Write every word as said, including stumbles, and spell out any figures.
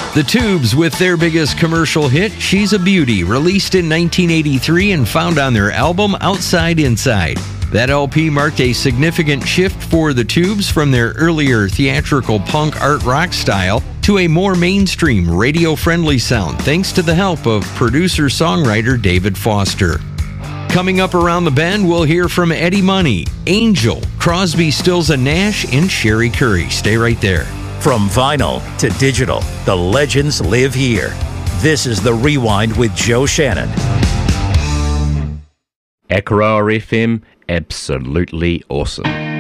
The Tubes with their biggest commercial hit, She's a Beauty, released in nineteen eighty-three and found on their album Outside Inside. That L P marked a significant shift for the Tubes from their earlier theatrical punk art rock style to a more mainstream radio-friendly sound, thanks to the help of producer-songwriter David Foster. Coming up around the bend, we'll hear from Eddie Money, Angel, Crosby, Stills and Nash, and Sherry Curry. Stay right there. From vinyl to digital, the legends live here. This is The Rewind with Joe Shannon. Akara F M, absolutely awesome.